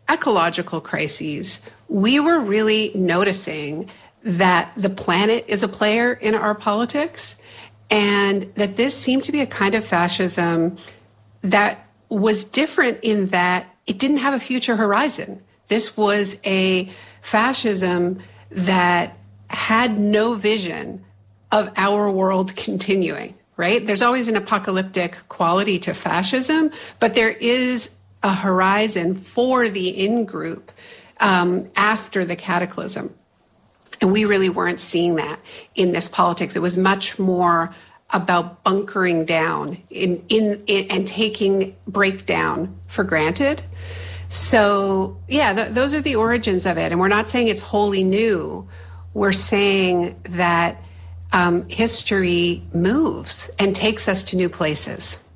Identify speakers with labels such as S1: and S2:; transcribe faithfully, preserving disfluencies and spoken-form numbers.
S1: ecological crises, we were really noticing that the planet is a player in our politics, and that this seemed to be a kind of fascism that was different in that it didn't have a future horizon. This was a fascism that had no vision of our world continuing, right? There's always an apocalyptic quality to fascism, but there is a horizon for the in-group um, after the cataclysm. And we really weren't seeing that in this politics. It was much more about bunkering down in, in, in and taking breakdown for granted. So, yeah, th- those are the origins of it. And we're not saying it's wholly new. We're saying that um, history moves and takes us to new places.